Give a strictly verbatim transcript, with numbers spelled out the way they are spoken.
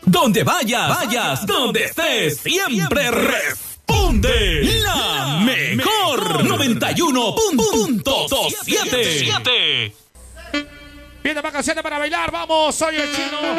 Donde vayas, vayas, donde estés, siempre responde la mejor noventa y uno punto siete. Viene vacaciones para bailar, vamos, soy el chino.